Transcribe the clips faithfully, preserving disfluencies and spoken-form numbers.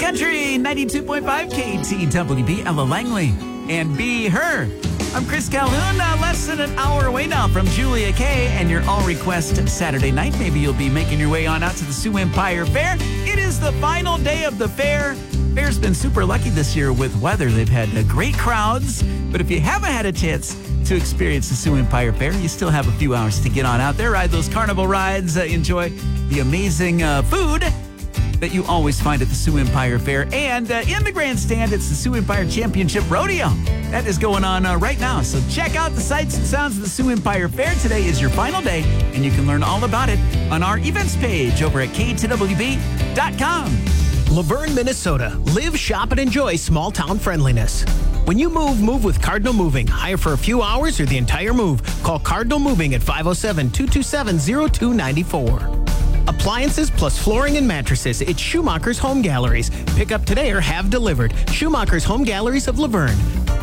Country, ninety-two point five K T W B, Ella Langley, and Be Her. I'm Chris Calhoun, uh, less than an hour away now from Julia Kay and your all-request Saturday night. Maybe you'll be making your way on out to the Sioux Empire Fair. It is the final day of the fair. Fair's been super lucky this year with weather. They've had uh, great crowds, but if you haven't had a chance to experience the Sioux Empire Fair, you still have a few hours to get on out there, ride those carnival rides, uh, enjoy the amazing uh, food that you always find at the Sioux Empire Fair. And uh, in the grandstand, it's the Sioux Empire Championship Rodeo. That is going on uh, right now. So check out the sights and sounds of the Sioux Empire Fair. Today is your final day, and you can learn all about it on our events page over at K T W B dot com. Laverne, Minnesota. Live, shop, and enjoy small-town friendliness. When you move, move with Cardinal Moving. Hire for a few hours or the entire move. Call Cardinal Moving at five oh seven, two two seven, oh two nine four. Appliances plus flooring and mattresses. It's Schumacher's Home Galleries. Pick up today or have delivered. Schumacher's Home Galleries of Laverne.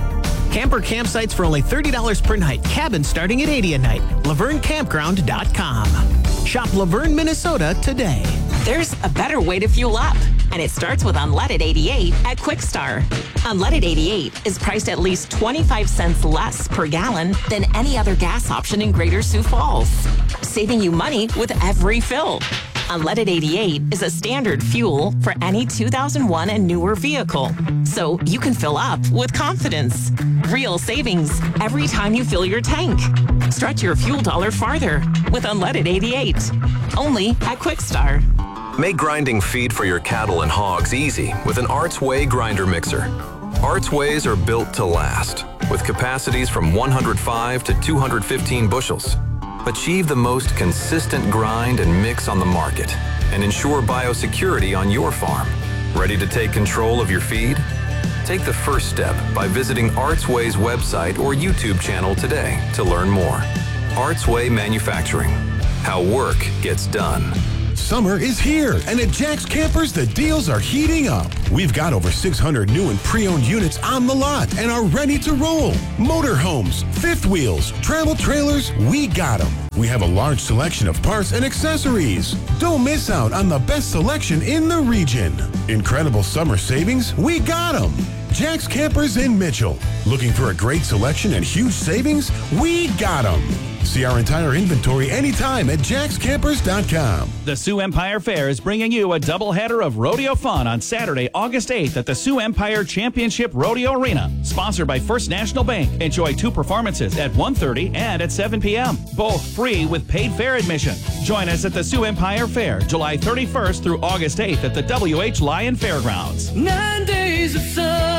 Camper campsites for only thirty dollars per night. Cabins starting at eighty dollars a night. Laverne Campground dot com. Shop Laverne, Minnesota today. There's a better way to fuel up, and it starts with Unleaded eighty-eight at Quickstar. Unleaded eighty-eight is priced at least twenty-five cents less per gallon than any other gas option in Greater Sioux Falls, saving you money with every fill. Unleaded eighty-eight is a standard fuel for any two thousand one and newer vehicle, so you can fill up with confidence. Real savings every time you fill your tank. Stretch your fuel dollar farther with Unleaded eighty-eight, only at Quickstar. Make grinding feed for your cattle and hogs easy with an Arts Way grinder mixer. Arts Ways are built to last, with capacities from one hundred five to two hundred fifteen bushels. Achieve the most consistent grind and mix on the market and ensure biosecurity on your farm. Ready to take control of your feed? Take the first step by visiting Artsway's website or YouTube channel today to learn more. Artsway Manufacturing. How work gets done. Summer is here, and at Jack's Campers, the deals are heating up. We've got over six hundred new and pre-owned units on the lot and are ready to roll. Motorhomes, fifth wheels, travel trailers, we got them. We have a large selection of parts and accessories. Don't miss out on the best selection in the region. Incredible summer savings, we got them. Jack's Campers in Mitchell. Looking for a great selection and huge savings? We got them. See our entire inventory anytime at jacks campers dot com. The Sioux Empire Fair is bringing you a doubleheader of rodeo fun on Saturday, August eighth at the Sioux Empire Championship Rodeo Arena. Sponsored by First National Bank. Enjoy two performances at one thirty and at seven p.m. Both free with paid fair admission. Join us at the Sioux Empire Fair, July thirty-first through August eighth at the W H Lyon Fairgrounds. Nine days of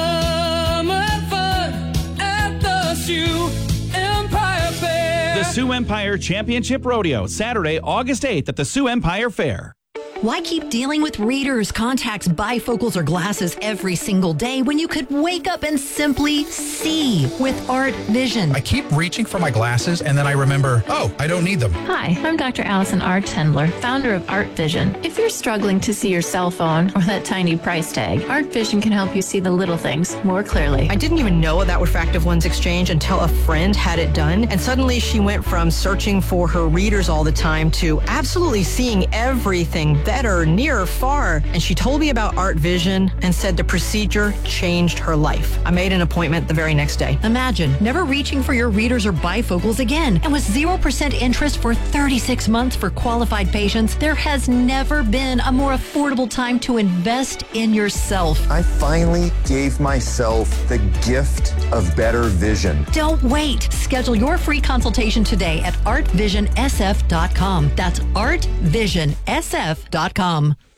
summer fun at the Sioux Empire Fair. The Sioux Empire Championship Rodeo, Saturday, August eighth at the Sioux Empire Fair. Why keep dealing with readers, contacts, bifocals, or glasses every single day when you could wake up and simply see with Art Vision? I keep reaching for my glasses and then I remember, oh, I don't need them. Hi, I'm Doctor Allison R. Tendler, founder of Art Vision. If you're struggling to see your cell phone or that tiny price tag, Art Vision can help you see the little things more clearly. I didn't even know that would Fact of One's Exchange until a friend had it done, and suddenly she went from searching for her readers all the time to absolutely seeing everything better, near or far. And she told me about Art Vision and said the procedure changed her life. I made an appointment the very next day. Imagine never reaching for your readers or bifocals again. And with zero percent interest for thirty-six months for qualified patients, there has never been a more affordable time to invest in yourself. I finally gave myself the gift of better vision. Don't wait. Schedule your free consultation today at art vision s f dot com. That's art vision s f dot com.